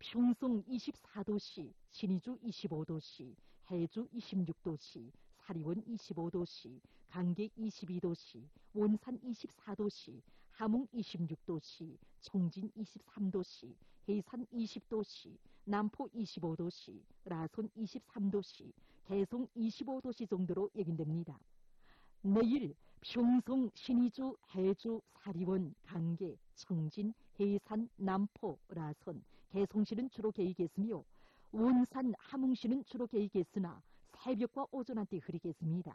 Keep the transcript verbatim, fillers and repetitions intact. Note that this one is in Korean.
평성 이십사 도시, 신의주 이십오 도시, 해주 이십육 도시, 사리원 이십오 도시, 강계 이십이 도시, 원산 이십사 도시, 함흥 이십육 도시, 청진 이십삼 도시, 해산 이십 도시, 남포 이십오 도시, 라손 이십삼 도시, 개성 이십오 도시 정도로 예견됩니다. 내일 평성, 신의주, 해주, 사리원, 강계, 청진, 해산, 남포, 라선, 개성시는 주로 개이겠으며 원산, 함흥시는 주로 개이겠으나 새벽과 오전 한때 흐리겠습니다.